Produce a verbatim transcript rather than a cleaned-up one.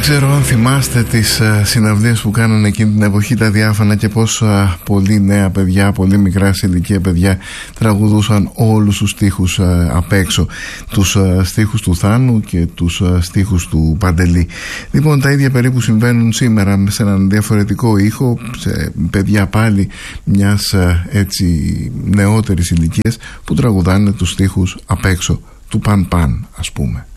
ξέρω αν θυμάστε τις uh, συναυλίες που κάνανε εκείνη την εποχή τα διάφανα και πως uh, πολύ νέα παιδιά, πολύ μικρά σε ηλικία παιδιά τραγουδούσαν όλους τους στίχους uh, απ' έξω, τους uh, στίχους του Θάνου και τους uh, στίχους του Παντελή. Λοιπόν, τα ίδια περίπου συμβαίνουν σήμερα σε έναν διαφορετικό ήχο, σε παιδιά πάλι μιας uh, έτσι νεότερης ηλικίας που τραγουδάνε τους στίχους απ' έξω του Παν Παν, ας πούμε.